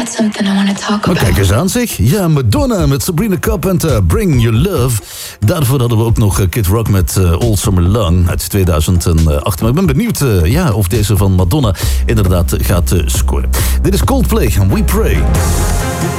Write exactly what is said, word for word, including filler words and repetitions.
something I want to talk Maar about. kijk eens aan zich. Ja, Madonna met Sabrina Carpenter, Bring Your Love. Daarvoor hadden we ook nog Kid Rock met uh, All Summer Long uit tweeduizend acht. Maar ik ben benieuwd uh, ja, of deze van Madonna inderdaad gaat uh, scoren. Dit is Coldplay, We Pray.